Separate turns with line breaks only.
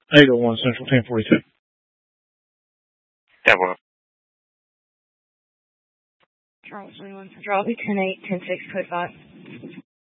801 Central 1042.
Yeah, well.
Charles 21 Central, I'll be 10-8, 10-6, code 5.